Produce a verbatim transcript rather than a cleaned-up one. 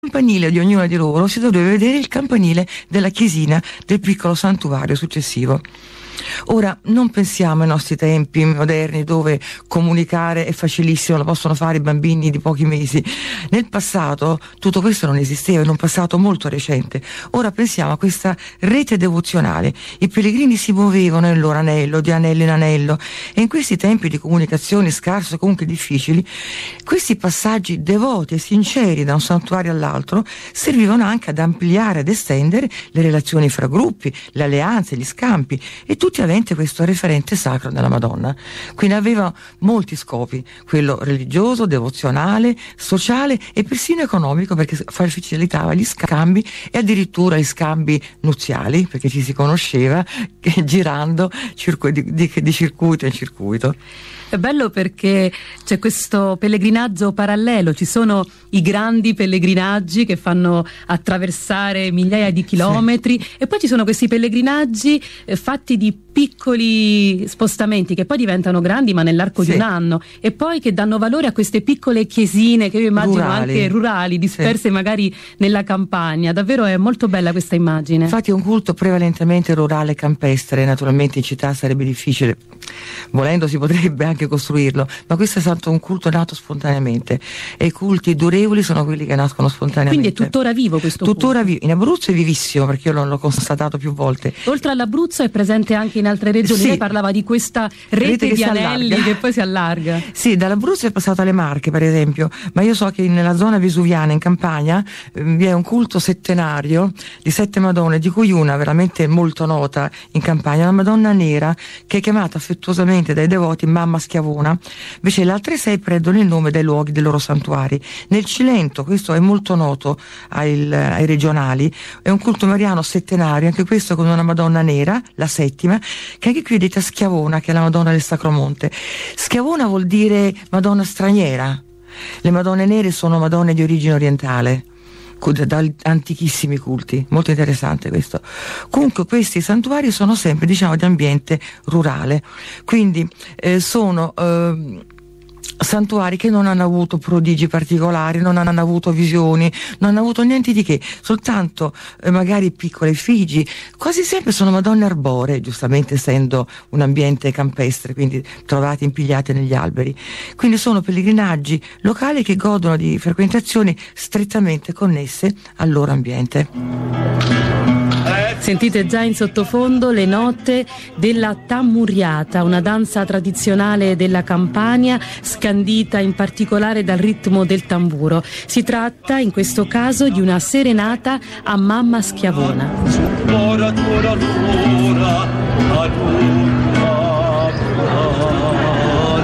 campanile di ognuna di loro si doveva vedere il campanile della chiesina del piccolo santuario successivo. Ora, non pensiamo ai nostri tempi moderni dove comunicare è facilissimo, lo possono fare i bambini di pochi mesi. Nel passato tutto questo non esisteva, in un passato molto recente. Ora pensiamo a questa rete devozionale. I pellegrini si muovevano nel loro anello, di anello in anello, e in questi tempi di comunicazione scarse, comunque difficili, questi passaggi devoti e sinceri da un santuario all'altro servivano anche ad ampliare, ad estendere le relazioni fra gruppi, le alleanze, gli scampi, e tutti avente questo referente sacro della Madonna. Quindi aveva molti scopi, quello religioso, devozionale, sociale e persino economico, perché facilitava gli scambi e addirittura gli scambi nuziali, perché ci si conosceva girando circu- di, di, di circuito in circuito. È bello perché c'è questo pellegrinaggio parallelo, ci sono i grandi pellegrinaggi che fanno attraversare migliaia di chilometri, sì. E poi ci sono questi pellegrinaggi eh, fatti di piccoli spostamenti che poi diventano grandi ma nell'arco, sì, di un anno, e poi che danno valore a queste piccole chiesine che io immagino rurali, anche rurali, disperse, sì, magari nella campagna. Davvero è molto bella questa immagine. Infatti è un culto prevalentemente rurale, campestre. Naturalmente in città sarebbe difficile, volendo si potrebbe anche costruirlo, ma questo è stato un culto nato spontaneamente, e i culti durevoli sono quelli che nascono spontaneamente. Quindi è tuttora vivo questo tuttora culto? Vivo. In Abruzzo è vivissimo, perché io l'ho constatato più volte. Oltre all'Abruzzo è presente anche in altre regioni, sì. Lei parlava di questa rete, rete che di anelli allarga, che poi si allarga. Sì, dall'Abruzzo è passato alle Marche per esempio, ma io so che nella zona vesuviana in Campania eh, vi è un culto settenario di sette Madonne, di cui una veramente molto nota in Campania, una Madonna nera che è chiamata affettuosamente dai devoti Mamma Schiavona, invece le altre sei prendono il nome dai luoghi dei loro santuari. Nel Cilento, questo è molto noto ai, ai regionali, è un culto mariano settenario, anche questo con una Madonna nera, la settima, che anche qui è detta Schiavona, che è la Madonna del Sacromonte. Schiavona vuol dire Madonna straniera. Le Madonne nere sono Madonne di origine orientale, da antichissimi culti, molto interessante questo. Comunque questi santuari sono sempre, diciamo, di ambiente rurale, quindi eh, sono eh, santuari che non hanno avuto prodigi particolari, non hanno avuto visioni, non hanno avuto niente di che, soltanto eh, magari piccole effigi. Quasi sempre sono Madonne arboree, giustamente essendo un ambiente campestre, quindi trovate impigliate negli alberi. Quindi sono pellegrinaggi locali che godono di frequentazioni strettamente connesse al loro ambiente. Sentite già in sottofondo le note della Tammuriata, una danza tradizionale della Campania, scandita in particolare dal ritmo del tamburo. Si tratta in questo caso di una serenata a Mamma Schiavona.